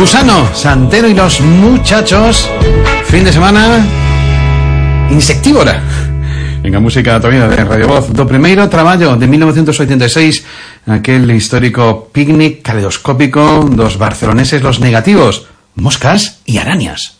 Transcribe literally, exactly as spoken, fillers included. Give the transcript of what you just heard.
Gusano, Santero y los muchachos. Fin de semana insectívora. Venga, música todavía de Radio Voz. Do primeiro traballo de mil novecientos ochenta y seis, aquel histórico picnic caleidoscópico dos barceloneses Los Negativos, Moscas y Arañas.